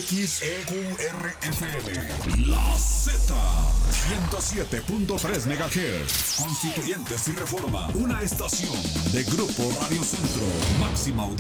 XEQRFM, La Z, 107.3 MHz, Constituyentes y Reforma, una estación de Grupo Radio Centro, máxima audiencia.